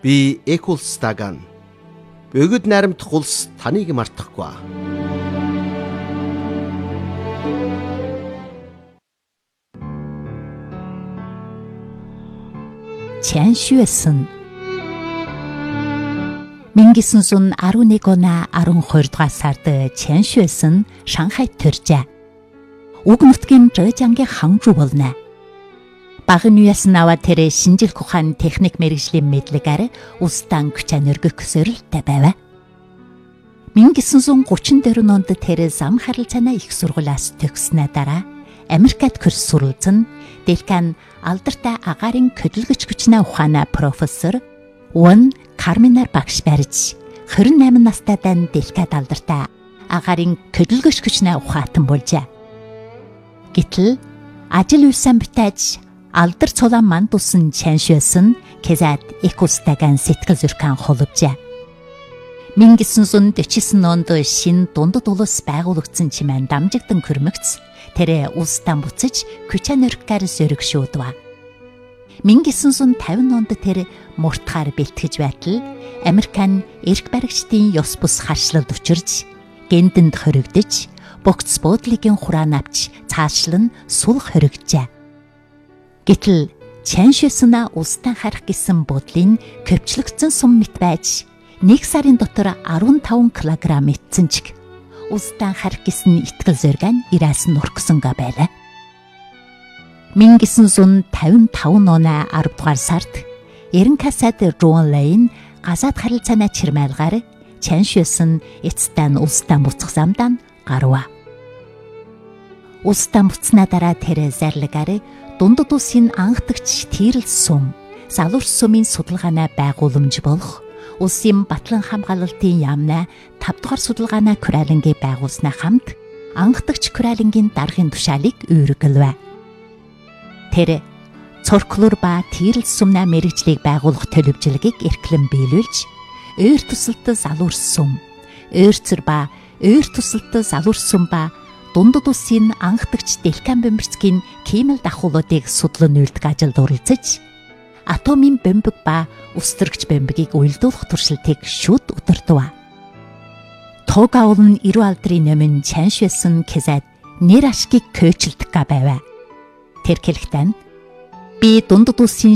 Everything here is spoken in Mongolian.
Би Экулстаган. Бөгөд найрамдах улс таныг мартахгүй. 前学生 Мингисүнсүн 11 оноо 12 дугаар сард前学生 Шанхайд төржээ. Уг нутгийн Зhejiangгийн Ханчжу болно. Багын үеэс наваа тэр шинжлэх ухааны техник мэргэжлийн мэдлэгээр устан күчээр өргөхсөрөлтэй байв. 1934 онд тэр зам харилцааны их сургуулиас төгснөө дараа Америкт курс суралцсан Дэлкан алдартай агаарын хөдөлгөч хүчний ухааны профессор Вон Карминар багш барьж 28 настайдаа Дэлкад алдартай агаарын хөдөлгөч хүчний ухаатан болжээ. Гэтэл ажил үйлсэн битэж алдар цулаан манд усан чаншөөсөн Кезад Экулстаган сэтгэл зүрхэн холбожээ. 1949 онд шин дундад улс байгуулагдсан чимээн дамжигдан хөрмөгц тэр улстай буцаж Күчанөркээр сөрөгшөөдва. 1950 онд тэр муртахаар бэлтгэж байтал Американ эрх баригчдын ёс бус харшлалд учирж гэндэнд хоригдож богц буудлын хураан авч цаашлан сул хоригджээ. Гэтэл чаншөөснө улстан харах гэсэн буудлын көвчлөгдсөн сум мэт байж 1 сарын дотор 15 кг итсэн чиг улстан харах гэсэн итгэл зориг нь ираас нурхсангаа байлаа. 1955 оны 10 дугаар сард Эренкасад Руанлайн газаад харилцааны чирмайлгаар чаншөөсөн эцтэн улстан буцах замдаа гарва. Улстан буцнаа дараа тэр зарлагаар дундад улсын анхдагч Тэрл сум, залуурс сумын судалгааны байгууламж болох улсын батлан хамгаалалтын яамнаа 5 дугаар судалгааны Куралингийн байгуулснаа хамт анхдагч Куралингийн даргын тушаалыг үүргэлвэ. Тэр цорклуур ба Тэрл сумна мэрэгжлийг байгуулах төлөвлөгийг эрхлэн биелүүлж, өөр тусалт залуурс сум, өөрцөр ба өөр тусалт залуурс сум ба дундад улсын анхдагч Дэлкан бомбицгийн кемэл дахуулуудыг судлан үйлдэх ажилд оролцож, атомын бомбиг ба устөрөгч бомбигийг уйлдуулах туршилтыг шүд удирдав. Тога олон 90 алдрын нэмэн чаншөөсөн Кезад нэр ашгийг көөчлөдөг байв. Тэр хэлэхдээ би дундад улсын